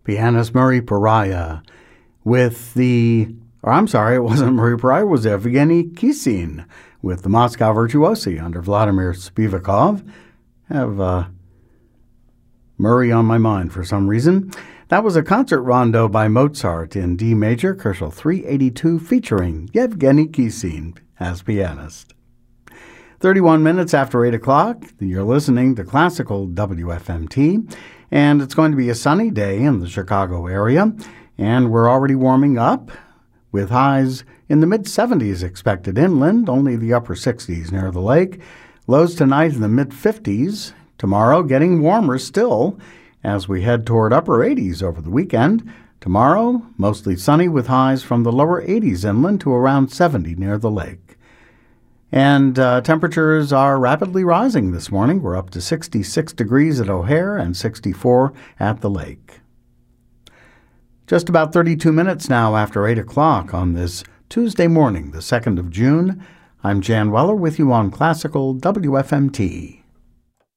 pianist Murray Pariah with it wasn't Murray Pariah, it was Evgeny Kissin with the Moscow Virtuosi under Vladimir Spivakov. Have Murray on my mind for some reason. That was a concert rondo by Mozart in D major, Koszul 382, featuring Yevgeny Kissin as pianist. 31 minutes after 8 o'clock, you're listening to Classical WFMT, and it's going to be a sunny day in the Chicago area, and we're already warming up with highs in the mid-70s expected inland, only the upper 60s near the lake. Lows tonight in the mid-50s. Tomorrow getting warmer still as we head toward upper 80s over the weekend. Tomorrow, mostly sunny with highs from the lower 80s inland to around 70 near the lake. And temperatures are rapidly rising this morning. We're up to 66 degrees at O'Hare and 64 at the lake. Just about 32 minutes now after 8 o'clock on this Tuesday morning, the 2nd of June. I'm Jan Weller with you on Classical WFMT.